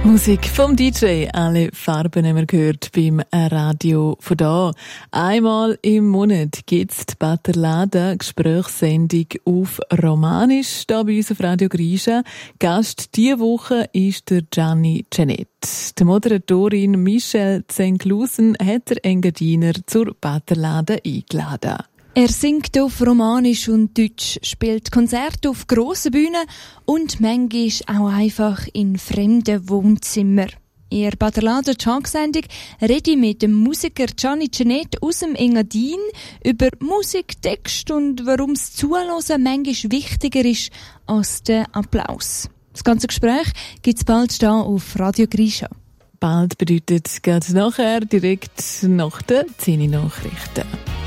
Musik vom DJ, alle Farben haben wir gehört beim Radio von da. Einmal im Monat gibt's die Batterlada Gesprächssendung auf Romanisch, da bei uns auf Radio Grisha. Gast diese Woche ist der Gianni Genet. Die Moderatorin Michelle Zenklusen hat der Engadiner zur Batterlada eingeladen. Er singt auf Romanisch und Deutsch, spielt Konzerte auf grossen Bühnen und manchmal auch einfach in fremden Wohnzimmern. In der Batterlada Talksendung rede ich mit dem Musiker Gianni Genet aus dem Engadin über Musik, Text und warum das Zuhören manchmal wichtiger ist als der Applaus. Das ganze Gespräch gibt's bald hier auf Radio Grisha. Bald bedeutet gerade nachher direkt nach den 10 Nachrichten.